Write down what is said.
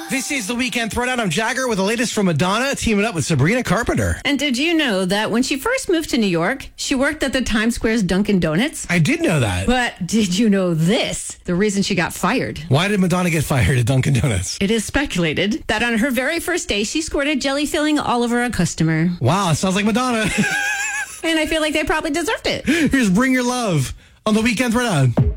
This is the Weekend Throwdown. I'm Jagger with the latest from Madonna, teaming up with Sabrina Carpenter. And did you know that when she first moved to New York, she worked at the Times Square's Dunkin' Donuts? I did know that. But did you know this? The reason she got fired. Why did Madonna get fired at Dunkin' Donuts? It is speculated that on her very first day, she squirted jelly filling all over a customer. Wow, it sounds like Madonna. And I feel like they probably deserved it. Here's Bring Your Love on the Weekend Throwdown.